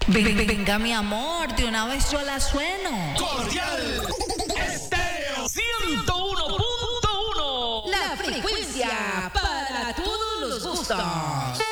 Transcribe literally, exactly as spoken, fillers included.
Ven- ven- Venga, mi amor, de una vez yo la sueno. Cordial Estéreo ciento uno punto uno. La frecuencia para todos los gustos.